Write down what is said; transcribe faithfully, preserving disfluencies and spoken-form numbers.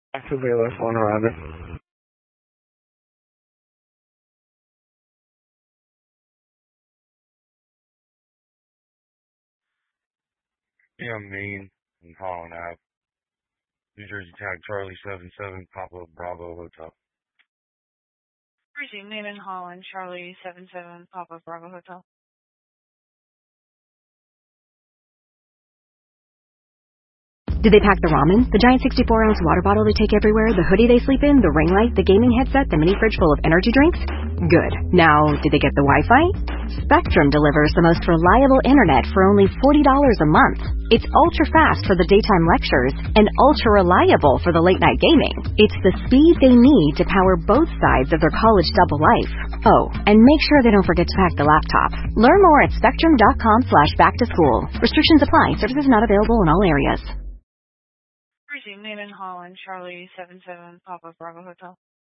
Activate left one around it. Yeah, Main and Holland Ave. New Jersey tag Charlie seven seven Papa Bravo Hotel. Jersey, Main and Holland, Charlie seven seven Papa Bravo Hotel. Did they pack the ramen, the giant sixty-four ounce water bottle they take everywhere, the hoodie they sleep in, the ring light, the gaming headset, the mini fridge full of energy drinks? Good. Now, did they get the Wi-Fi? Spectrum delivers the most reliable internet for only forty dollars a month. It's ultra-fast for the daytime lectures and ultra-reliable for the late-night gaming. It's the speed they need to power both sides of their college double life. Oh, and make sure they don't forget to pack the laptop. Learn more at spectrum.com slash back to school. Restrictions apply. Services not available in all areas. Jersey, Main and Holland, Charlie seven seven Papa Bravo Hotel.